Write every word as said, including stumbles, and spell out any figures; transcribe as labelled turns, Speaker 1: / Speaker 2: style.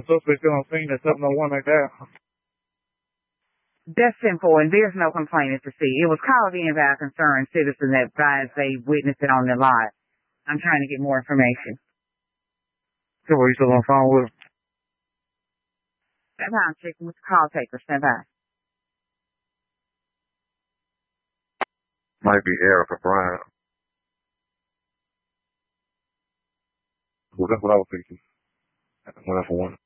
Speaker 1: The suspect still on scene at seven oh one like that.
Speaker 2: That's simple, and there's no complaint to see. It was called in by a concerned citizen that advised they witnessed it on the lot. I'm trying to get more information.
Speaker 1: So are you still on the phone with him?
Speaker 2: Stand by, I'm checking with the call taker. Stand by.
Speaker 1: Might be Erica Brown. Well, that's what I was thinking. One for one.